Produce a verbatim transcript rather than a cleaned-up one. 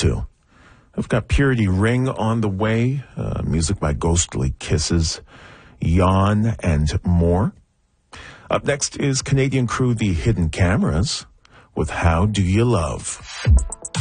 to. I've got Purity Ring on the way, uh, music by Ghostly Kisses, Yawn, and more. Up next is Canadian crew The Hidden Cameras with How Do You Love?